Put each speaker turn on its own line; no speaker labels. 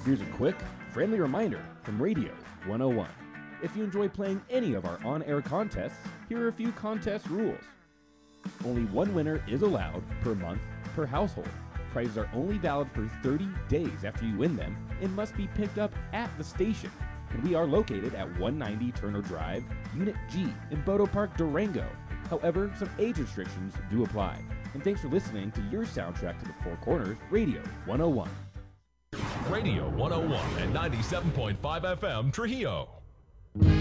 Here's a quick, friendly reminder from Radio 101. If you enjoy playing any of our on-air contests, here are a few contest rules. Only one winner is allowed per month per household. Prizes are only valid for 30 days after you win them and must be picked up at the station. And we are located at 190 Turner Drive, Unit G in Bodo Park, Durango. However, some age restrictions do apply. And thanks for listening to your soundtrack to the Four Corners, Radio 101.
Radio 101 and 97.5 FM Trujillo.